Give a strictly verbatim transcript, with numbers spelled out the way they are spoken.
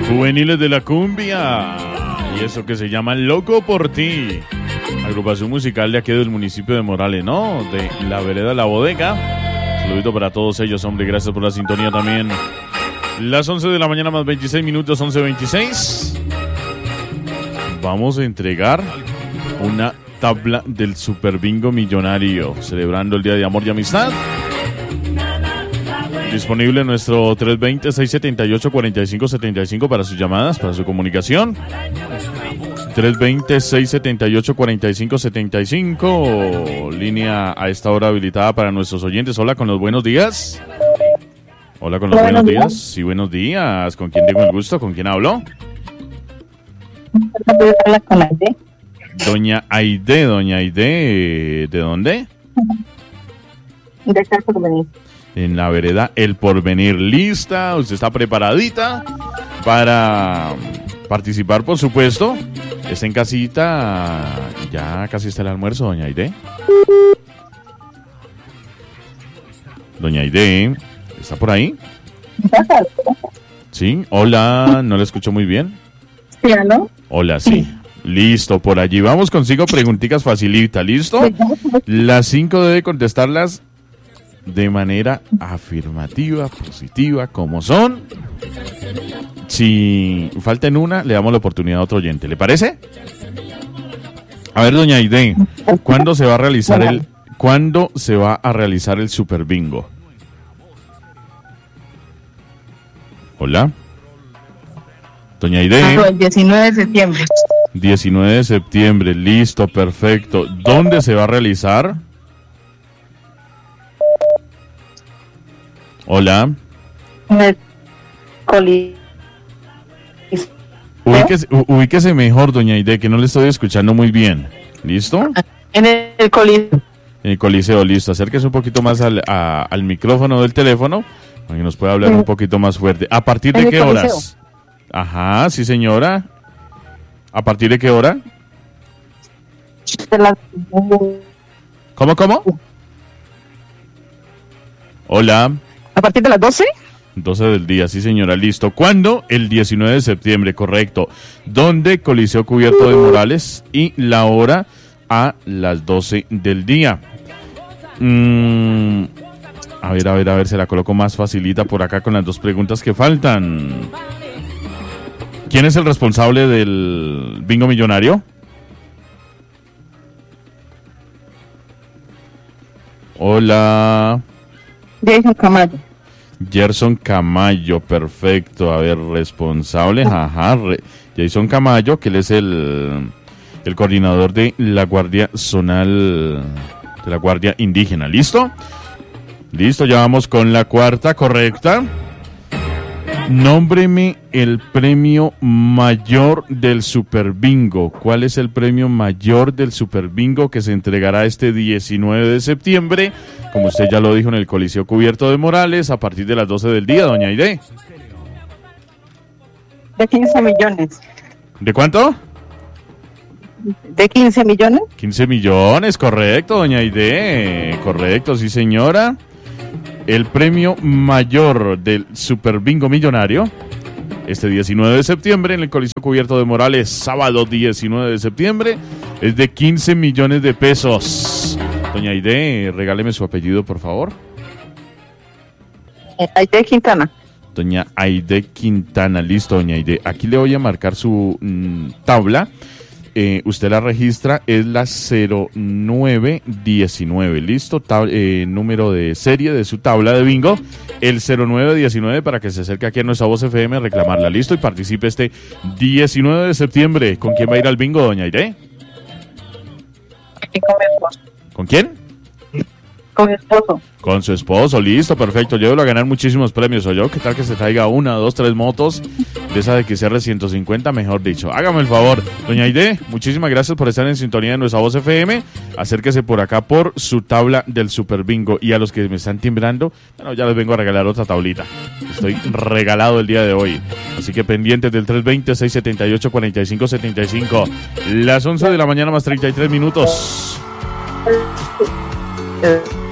Juveniles de la cumbia. Y eso que se llama Loco por ti. Agrupación musical de aquí del municipio de Morales, ¿no? De la vereda La Bodega. Saludito para todos ellos, hombre. Gracias por la sintonía también. Las once de la mañana más veintiséis minutos, once veintiséis. Vamos a entregar una tabla del Super Bingo Millonario, celebrando el Día de Amor y Amistad. Disponible en nuestro tres dos cero, seis siete ocho, cuatro cinco siete cinco para sus llamadas, para su comunicación. tres dos cero, seis siete ocho, cuatro cinco siete cinco. Línea a esta hora habilitada para nuestros oyentes. Hola, con los buenos días. Hola, con los Hola, buenos buenos días. Sí, buenos días. ¿Con quién tengo el gusto? ¿Con quién hablo? Con Aide. Doña Aide, doña Aide, ¿de dónde? De acá por venir. En la vereda El Porvenir. ¿Lista? ¿Usted está preparadita para participar, por supuesto? ¿Está en casita? Ya casi está el almuerzo, doña Aide. Doña Aide, ¿está por ahí? Sí, hola, no la escucho muy bien. ¿Sí, no? Hola, sí. Listo, por allí. Vamos con cinco preguntitas facilita, ¿listo? Las cinco debe contestarlas de manera afirmativa, positiva, como son. Si falta en una, le damos la oportunidad a otro oyente. ¿Le parece? A ver, doña Aide, ¿cuándo se va a realizar el, ¿cuándo se va a realizar el Super Bingo? Hola. Doña Aide. El diecinueve de septiembre. diecinueve de septiembre, listo, perfecto. ¿Dónde se va a realizar? Hola. En el Coliseo. Ubíquese, u- ubíquese mejor, doña Aide, que no le estoy escuchando muy bien. ¿Listo? En el Coliseo. En el Coliseo, listo. Acérquese un poquito más al, a- al micrófono del teléfono para que nos pueda hablar un poquito más fuerte. ¿A partir de ¿En el qué Coliseo? horas? Ajá, sí, señora. ¿A partir de qué hora? De las... ¿Cómo, cómo? Hola. ¿A partir de las doce? doce del día, sí señora, listo. ¿Cuándo? El diecinueve de septiembre, correcto. ¿Dónde? Coliseo Cubierto de Morales. Y la hora a las doce del día. Mm, a ver, a ver, a ver, se la coloco más facilita por acá con las dos preguntas que faltan. ¿Quién es el responsable del bingo millonario? Hola. Jason Camacho. Gerson Camayo, perfecto. A ver, responsable, ajá, re- Jason Camayo, que él es el, el coordinador de la Guardia Zonal, de la Guardia Indígena. ¿Listo? Listo, ya vamos con la cuarta, correcta. Nómbreme el premio mayor del Super Bingo. ¿Cuál es el premio mayor del Super Bingo que se entregará este diecinueve de septiembre? Como usted ya lo dijo, en el Coliseo Cubierto de Morales, a partir de las doce del día, doña Aide. De quince millones. ¿De cuánto? ¿De quince millones? quince millones, correcto, doña Aide. Correcto, sí, señora. El premio mayor del Super Bingo Millonario, este diecinueve de septiembre, en el Coliseo Cubierto de Morales, sábado diecinueve de septiembre, es de quince millones de pesos. Doña Aide, regáleme su apellido, por favor. Aide Quintana. Doña Aide Quintana, listo, doña Aide. Aquí le voy a marcar su mm, tabla. Eh, usted la registra, es la cero nueve diecinueve, listo, Tab- eh, número de serie de su tabla de bingo, el cero nueve diecinueve, para que se acerque aquí a nuestra Voz F M a reclamarla, listo, y participe este diecinueve de septiembre. ¿Con quién va a ir al bingo, doña Aide? Aquí con mi esposo. ¿Con quién? Con mi esposo. Con su esposo, listo, perfecto. Llévelo a ganar muchísimos premios, ¿o yo? ¿Qué tal que se traiga una, dos, tres motos de esa de que cierre ciento cincuenta, mejor dicho? Hágame el favor. Doña Aide, muchísimas gracias por estar en sintonía de nuestra Voz F M. Acérquese por acá por su tabla del Super Bingo. Y a los que me están timbrando, bueno, ya les vengo a regalar otra tablita. Estoy regalado el día de hoy. Así que pendientes del tres dos cero, seis siete ocho, cuatro cinco siete cinco. Las once de la mañana más treinta y tres minutos. Eh,